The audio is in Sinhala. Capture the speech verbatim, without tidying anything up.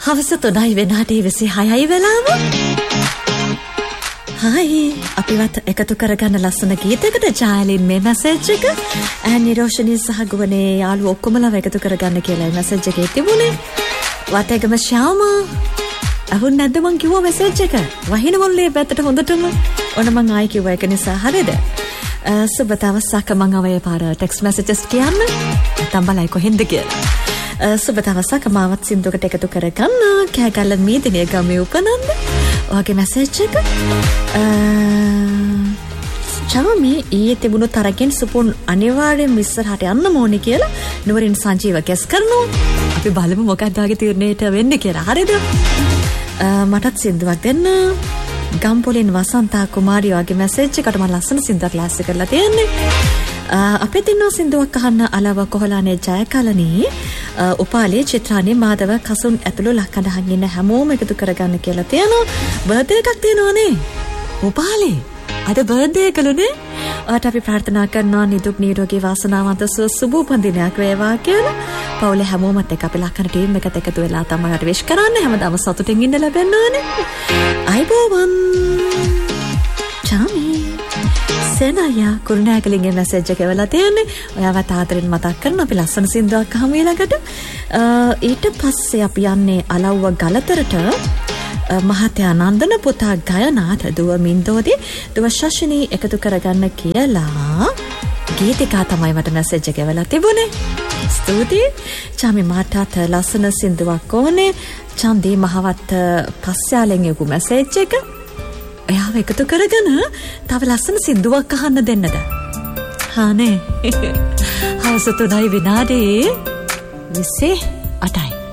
හවස තුනයි වෙනාටි විසිහයයි වෙලාව. හායි අපිවත් එකතු කරගන්න ලස්සන ගීතයකට ජායලින් මේ මැසේජ් එක ඇනි රෝෂනී සහ ගුවනේ යාළුවෝ ඔක්කොමලා එකතු කරගන්න කියලා මැසේජ් එකේ තිබුණේ. වටේගම ශ්‍යාමා අහුන් නැද්ද මං කිව්වා මැසේජ් එක වහින මොල්ලේ පැත්තට හොඳටම ඔන්න මං ආයි කිව්වා ඒක නිසා හරිද? සුබ දවසක් මං අවය පාර ටෙක්ස්ට් මැසේජස් කියන්න නැත්නම් බලයි කොහෙන්ද කියලා. සුබ දවසක් මාවත් සින්දුවකට එකතු කරගන්න කෑගල්ල මීදිනේ ගමේ උපනන්ද ඔයාගේ මැසේජ් එක චාමි ඊයේ තිබුණු තරගෙන් සුපුන් අනිවාර්යෙන් ඉස්සරහට යන්න ඕනේ කියලා නුවරින් සංජීව ගැස් කරනවා. අපි බලමු මොකක්ද ආගේ තීරණයට වෙන්නේ කියලා. හරිද? මටත් සින්දුවක් දෙන්න. ගම්පොලින් වසන්තා කුමාරිය වගේ මැසේජ් එකකට මම ලස්සන සින්දුවක් ක්ලාස් කරලා තියන්නේ. අපේ දිනන සින්දුවක් අහන්න අලව කොහලානේ ජයකලනී උපාලේ චිත්‍රානේ මාදව කසුන් ඇතුළු ලක්කඩහන් ඉන්න හැමෝම එකතු කරගන්න කියලා තියනවා. බර්ත්ඩේ එකක් තියෙනවානේ. උපාලේ අද බර්ත්ඩේ එකලුනේ. ඔයාට අපි ප්‍රාර්ථනා කරනවා නිදුක් නිරෝගී වාසනාවන්ත සුබ උපන්දිනයක් වේවා කියලා. පවුලේ හැමෝමත් එක්ක අපි ලක්කන ටීම් එකට එකතු වෙලා තමයි අර විශ් කරන්නේ. හැමදාම සතුටින් ඉන්න ලැබෙන්න ඕනේ. අයිබෝවන්. චාමි සෙනයා කුරුණෑගලින්ගේ මැසේජ් එක එවලා තියෙන්නේ. ඔයාවත් ආදරෙන් මතක් කරන අපි ලස්සන සින්දුවක් අහමු ඊළඟට. ඊට පස්සේ අපි යන්නේ අලව්ව ගලතරට මහත්තයා නන්දන පුතා ගයනාට දුව මින්දෝදී දුව ශෂිනී එකතු කරගන්න කියලා ගීතිකා තමයි මට මැසේජ් එක එවලා තිබුණේ. ස්තුතියි. චාමි මාටත් ලස්සන සින්දුවක් ඕනේ. චන්දී මහවත් පස්යාලෙන් යපු මැසේජ් එක එයාව එකතු කරගෙන තව ලස්සන සින්දුවක් අහන්න දෙන්නද? හානේ. හවස තුනයි විනාඩි විසි අටයි.